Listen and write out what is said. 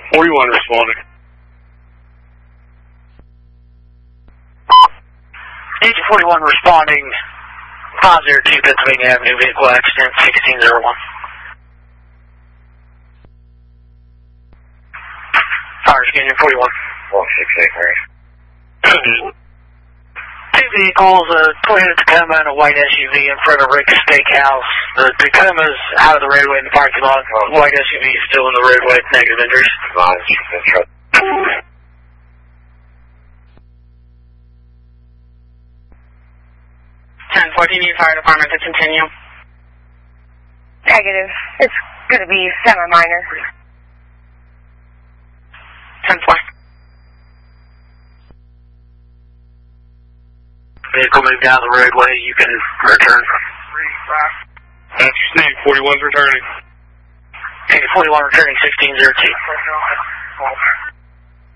41 responding. Agent 41 responding. 502 Pennsylvania Avenue, vehicle accident, 1601. Fires Union 41. 168, Mary. Two vehicles, a Toyota Tacoma and a white SUV in front of Rick's Steakhouse. The Tacoma's out of the roadway in the parking lot. The white SUV is still in the roadway with negative injuries. 1014, need fire department to continue. Negative. It's going to be semi-minor. 10-4. Vehicle moved down the roadway. You can return. That's Steve. 41's returning. Agent 41 returning 1602.